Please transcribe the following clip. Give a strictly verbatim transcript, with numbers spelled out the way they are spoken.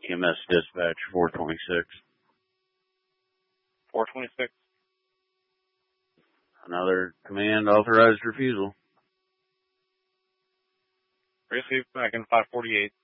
E M S dispatch four twenty-six. four twenty-six. Another command authorized refusal. Received back in five forty-eight.